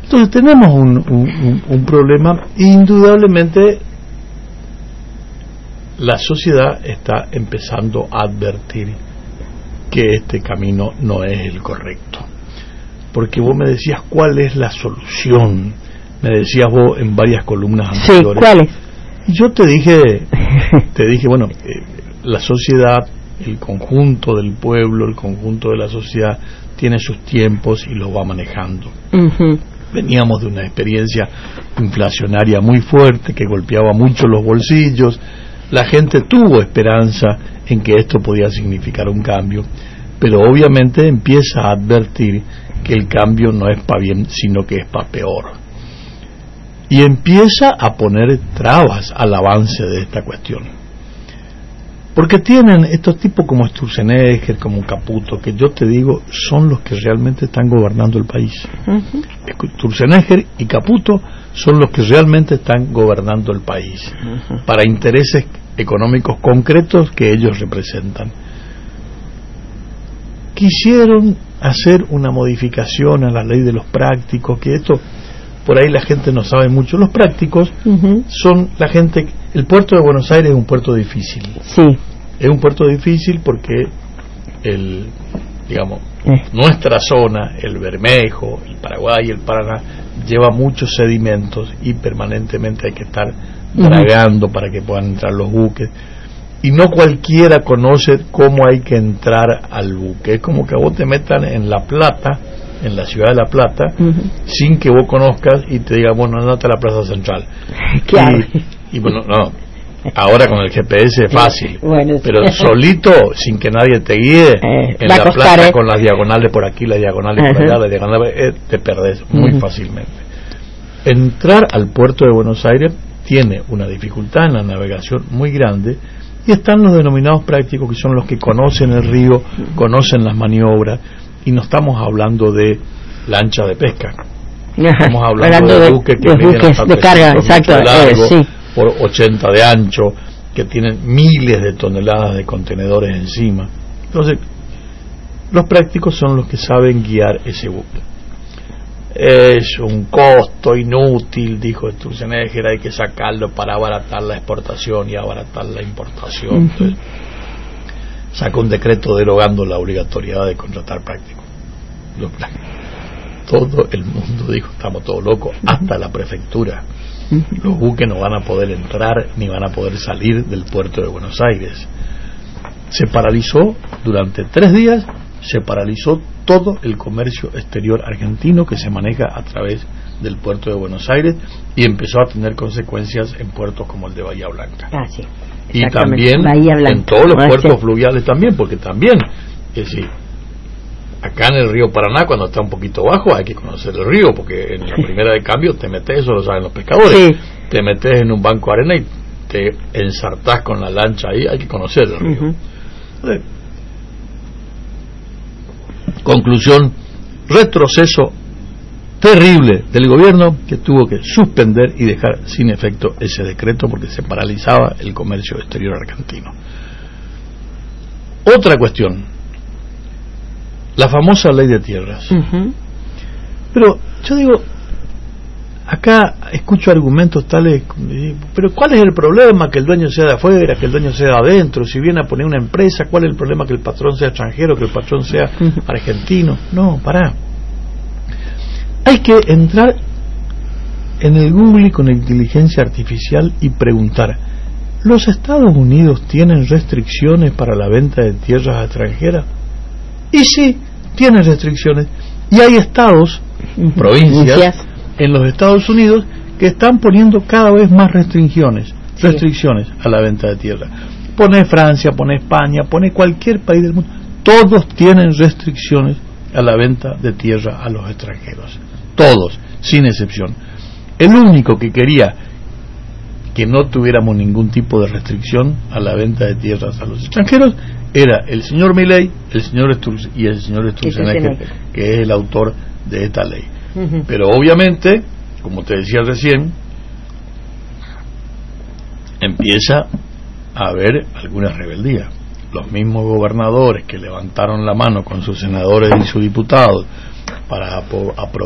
Entonces tenemos un problema. Indudablemente la sociedad está empezando a advertir que este camino no es el correcto, porque vos me decías cuál es la solución, me decías vos en varias columnas anteriores. Sí, ¿cuál es? Y yo te dije bueno, la sociedad, el conjunto del pueblo, el conjunto de la sociedad tiene sus tiempos y los va manejando. Veníamos de una experiencia inflacionaria muy fuerte que golpeaba mucho los bolsillos. La gente tuvo esperanza en que esto podía significar un cambio, pero obviamente empieza a advertir que el cambio no es para bien, sino que es para peor. Y empieza a poner trabas al avance de esta cuestión. Porque tienen estos tipos como Sturzenegger, como Caputo, que yo te digo, son los que realmente están gobernando el país. Sturzenegger y Caputo son los que realmente están gobernando el país, para intereses económicos concretos que ellos representan. Quisieron hacer una modificación a la ley de los prácticos, que esto por ahí la gente no sabe mucho. Los prácticos son la gente. El puerto de Buenos Aires es un puerto difícil. Sí. Es un puerto difícil porque nuestra zona, el Bermejo, el Paraguay, el Paraná, lleva muchos sedimentos y permanentemente hay que estar dragando para que puedan entrar los buques. Y no cualquiera conoce cómo hay que entrar al buque. Es como que a vos te metan en La Plata, en la ciudad de La Plata, sin que vos conozcas y te digan, bueno, andate a la Plaza Central. Claro. Y bueno, no. Ahora con el GPS es fácil, pero solito, sin que nadie te guíe, en La Plata, con las diagonales por aquí, las diagonales por allá, las diagonales, te perdés muy fácilmente. Entrar al puerto de Buenos Aires tiene una dificultad en la navegación muy grande, y están los denominados prácticos, que son los que conocen el río, conocen las maniobras, y no estamos hablando de lancha de pesca, estamos hablando de buques que miden hasta de carga, exacto, de largo, sí, por 80 de ancho, que tienen miles de toneladas de contenedores encima. Entonces, los prácticos son los que saben guiar ese buque. Es un costo inútil, dijo Sturzenegger, hay que sacarlo para abaratar la exportación y abaratar la importación. Entonces, sacó un decreto derogando la obligatoriedad de contratar prácticos. Todo el mundo dijo, estamos todos locos, hasta la prefectura. Los buques no van a poder entrar ni van a poder salir del puerto de Buenos Aires. Se paralizó durante 3 días, se paralizó todo el comercio exterior argentino que se maneja a través del puerto de Buenos Aires, y empezó a tener consecuencias en puertos como el de Bahía Blanca. Sí, y también en todos los puertos fluviales también, porque también, es decir, acá en el río Paraná, cuando está un poquito bajo, hay que conocer el río, porque en la primera de cambio te metes, eso lo saben los pescadores, te metes en un banco de arena y te ensartás con la lancha ahí, hay que conocer el río. Conclusión, retroceso terrible del gobierno, que tuvo que suspender y dejar sin efecto ese decreto porque se paralizaba el comercio exterior argentino. Otra cuestión, la famosa ley de tierras. Pero yo digo, acá escucho argumentos tales, pero ¿cuál es el problema que el dueño sea de afuera, que el dueño sea de adentro? Si viene a poner una empresa, ¿cuál es el problema que el patrón sea extranjero, que el patrón sea argentino? No, pará. Hay que entrar en el Google con inteligencia artificial y preguntar, ¿los Estados Unidos tienen restricciones para la venta de tierras extranjeras? Y sí, tienen restricciones. Y hay estados, provincias, en los Estados Unidos que están poniendo cada vez más restricciones a la venta de tierra. Pone Francia, pone España, pone cualquier país del mundo, todos tienen restricciones a la venta de tierra a los extranjeros, todos, sin excepción. El único que quería que no tuviéramos ningún tipo de restricción a la venta de tierras a los extranjeros era el señor Milei, el señor Sturzenegger, que es el autor de esta ley. Pero obviamente, como te decía recién, empieza a haber alguna rebeldía. Los mismos gobernadores que levantaron la mano con sus senadores y sus diputados para aprobar